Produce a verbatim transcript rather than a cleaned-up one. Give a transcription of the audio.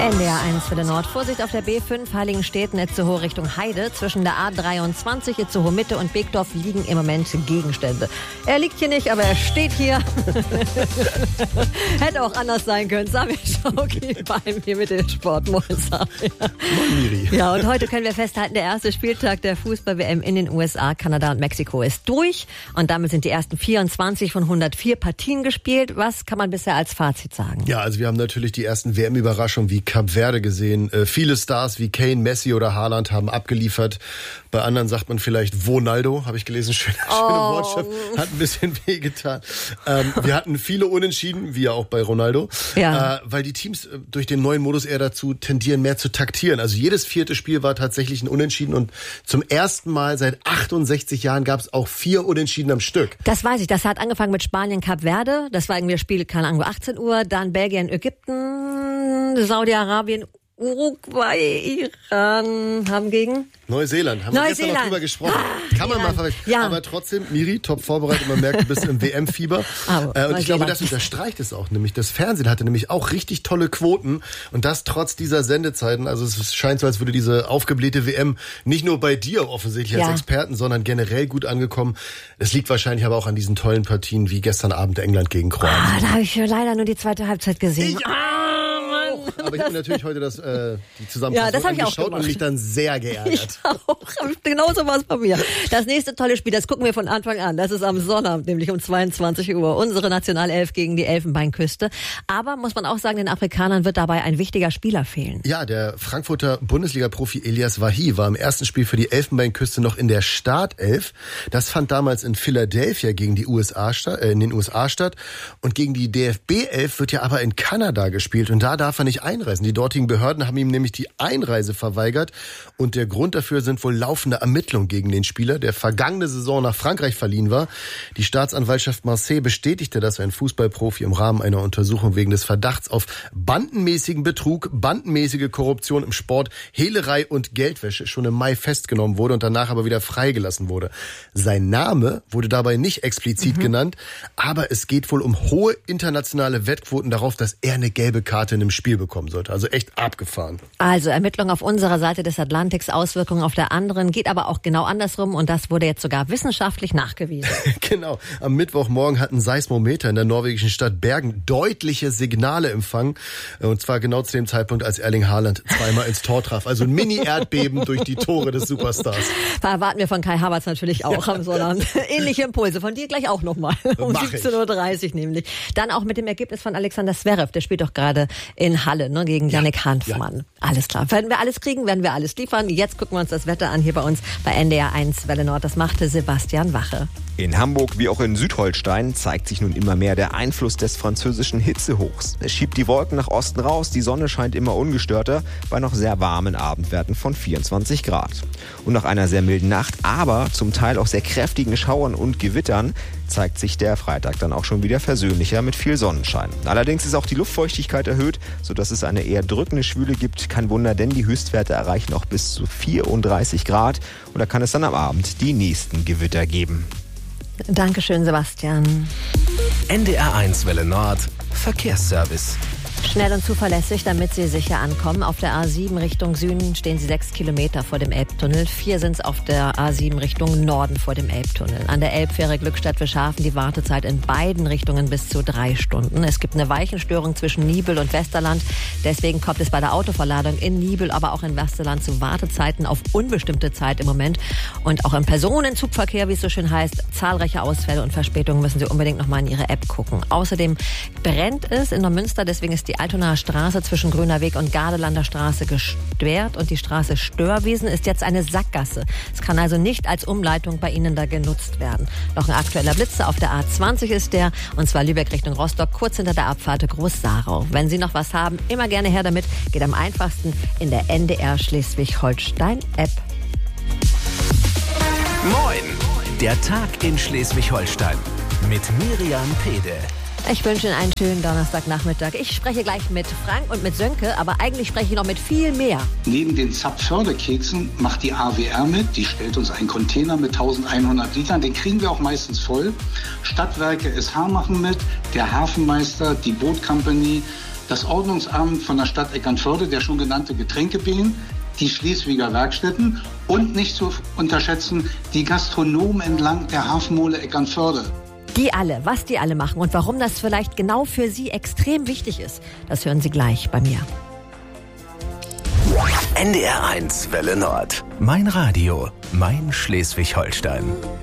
N D R eins für den Nord. Vorsicht auf der B fünf Heiligenstädten Itzehoe Richtung Heide. Zwischen der A dreiundzwanzig Itzehoe Mitte und Beekdorf liegen im Moment Gegenstände. Er liegt hier nicht, aber er steht hier. Hätte auch anders sein können. Samir Schauki bei mir mit dem Sport. Moin, Samir. Moin, Miri. Ja, und heute können wir festhalten, der erste Spieltag der Fußball-W M in den U S A, Kanada und Mexiko ist durch. Und damit sind die ersten vierundzwanzig von hundertvier Partien gespielt. Was kann man bisher als Fazit sagen? Ja, also wir haben natürlich die ersten W M-Überraschungen wie Kap Verde gesehen. Äh, viele Stars wie Kane, Messi oder Haaland haben abgeliefert. Bei anderen sagt man vielleicht Vonaldo, habe ich gelesen. Schöne, oh. schöne Wortschrift. Hat ein bisschen wehgetan. Ähm, wir hatten viele Unentschieden, wie ja auch bei Ronaldo. Ja. Äh, weil die Teams durch den neuen Modus eher dazu tendieren, mehr zu taktieren. Also jedes vierte Spiel war tatsächlich ein Unentschieden. Und zum ersten Mal seit achtundsechzig Jahren gab es auch vier Unentschieden am Stück. Das weiß ich. Das hat angefangen mit Spanien, Kap Verde. Das war irgendwie das Spiel, keine Ahnung, achtzehn Uhr. Dann Belgien, Ägypten, Saudi-Arabien, Uruguay, Iran haben gegen Neuseeland. Haben wir gestern noch drüber gesprochen. Ah, Kann man Iran. mal verwechseln. Ja. Aber trotzdem, Miri, top vorbereitet. Man merkt, du bist im W M-Fieber. Oh, äh, und ich glaube, das unterstreicht es auch. Nämlich das Fernsehen hatte nämlich auch richtig tolle Quoten. Und das trotz dieser Sendezeiten. Also es scheint so, als würde diese aufgeblähte W M nicht nur bei dir offensichtlich als ja. Experten, sondern generell gut angekommen. Es liegt wahrscheinlich aber auch an diesen tollen Partien wie gestern Abend England gegen Kroatien. Ah, da habe ich leider nur die zweite Halbzeit gesehen. Ich Aber ich habe natürlich heute das, äh, die Zusammenfassung ja, das angeschaut und mich dann sehr geärgert. Ich auch. Genauso war es bei mir. Das nächste tolle Spiel, das gucken wir von Anfang an. Das ist am Sonnabend, nämlich um zweiundzwanzig Uhr. Unsere Nationalelf gegen die Elfenbeinküste. Aber muss man auch sagen, den Afrikanern wird dabei ein wichtiger Spieler fehlen. Ja, der Frankfurter Bundesliga-Profi Elias Wahi war im ersten Spiel für die Elfenbeinküste noch in der Startelf. Das fand damals in Philadelphia gegen die U S A statt, äh, in den U S A statt. Und gegen die D F B-Elf wird ja aber in Kanada gespielt. Und da darf er nicht einreisen. Die dortigen Behörden haben ihm nämlich die Einreise verweigert und der Grund dafür sind wohl laufende Ermittlungen gegen den Spieler, der vergangene Saison nach Frankreich verliehen war. Die Staatsanwaltschaft Marseille bestätigte, dass ein Fußballprofi im Rahmen einer Untersuchung wegen des Verdachts auf bandenmäßigen Betrug, bandenmäßige Korruption im Sport, Hehlerei und Geldwäsche schon im Mai festgenommen wurde und danach aber wieder freigelassen wurde. Sein Name wurde dabei nicht explizit mhm. genannt, aber es geht wohl um hohe internationale Wettquoten darauf, dass er eine gelbe Karte in einem Spiel bekommen sollte. Also echt abgefahren. Also Ermittlungen auf unserer Seite des Atlantiks, Auswirkungen auf der anderen, geht aber auch genau andersrum und das wurde jetzt sogar wissenschaftlich nachgewiesen. Genau. Am Mittwochmorgen hat ein Seismometer in der norwegischen Stadt Bergen deutliche Signale empfangen. Und zwar genau zu dem Zeitpunkt, als Erling Haaland zweimal ins Tor traf. Also ein Mini-Erdbeben durch die Tore des Superstars. Da erwarten wir von Kai Havertz natürlich auch am Sonnabend. Ähnliche Impulse. Von dir gleich auch nochmal. Um siebzehn Uhr dreißig nämlich. Dann auch mit dem Ergebnis von Alexander Zverev. Der spielt doch gerade in Halle, ne, gegen Yannick ja, Hanfmann. Ja. Alles klar. Werden wir alles kriegen, werden wir alles liefern. Jetzt gucken wir uns das Wetter an hier bei uns bei N D R eins Welle Nord. Das machte Sebastian Wache. In Hamburg wie auch in Südholstein zeigt sich nun immer mehr der Einfluss des französischen Hitzehochs. Es schiebt die Wolken nach Osten raus, die Sonne scheint immer ungestörter bei noch sehr warmen Abendwerten von vierundzwanzig Grad. Und nach einer sehr milden Nacht, aber zum Teil auch sehr kräftigen Schauern und Gewittern zeigt sich der Freitag dann auch schon wieder versöhnlicher mit viel Sonnenschein. Allerdings ist auch die Luftfeuchtigkeit erhöht, sodass es eine eher drückende Schwüle gibt. Kein Wunder, denn die Höchstwerte erreichen auch bis zu vierunddreißig Grad. Und da kann es dann am Abend die nächsten Gewitter geben. Dankeschön, Sebastian. N D R eins Welle Nord, Verkehrsservice. Schnell und zuverlässig, damit Sie sicher ankommen. Auf der A sieben Richtung Süden stehen Sie sechs Kilometer vor dem Elbtunnel. Vier sind es auf der A sieben Richtung Norden vor dem Elbtunnel. An der Elbfähre Glückstadt-Wischhafen die Wartezeit in beiden Richtungen bis zu drei Stunden. Es gibt eine Weichenstörung zwischen Nibel und Westerland. Deswegen kommt es bei der Autoverladung in Nibel, aber auch in Westerland zu Wartezeiten auf unbestimmte Zeit im Moment. Und auch im Personenzugverkehr, wie es so schön heißt, zahlreiche Ausfälle und Verspätungen müssen Sie unbedingt noch mal in Ihre App gucken. Außerdem brennt es in Neumünster, deswegen ist die Altonaer Straße zwischen Grüner Weg und Gardelander Straße gesperrt und die Straße Störwiesen ist jetzt eine Sackgasse. Es kann also nicht als Umleitung bei Ihnen da genutzt werden. Noch ein aktueller Blitzer auf der A zwanzig ist der, und zwar Lübeck Richtung Rostock, kurz hinter der Abfahrt Groß-Sarau. Wenn Sie noch was haben, immer gerne her damit. Geht am einfachsten in der N D R Schleswig-Holstein-App. Moin! Der Tag in Schleswig-Holstein mit Miriam Pede. Ich wünsche Ihnen einen schönen Donnerstagnachmittag. Ich spreche gleich mit Frank und mit Sönke, aber eigentlich spreche ich noch mit viel mehr. Neben den Zapförderkeksen macht die A W R mit. Die stellt uns einen Container mit eintausendeinhundert Litern. Den kriegen wir auch meistens voll. Stadtwerke S H machen mit, der Hafenmeister, die Boot Company, das Ordnungsamt von der Stadt Eckernförde, der schon genannte Getränkebären, die Schleswiger Werkstätten und nicht zu unterschätzen die Gastronomen entlang der Hafenmole Eckernförde. Die alle, was die alle machen und warum das vielleicht genau für Sie extrem wichtig ist, das hören Sie gleich bei mir. N D R eins Welle Nord. Mein Radio, mein Schleswig-Holstein.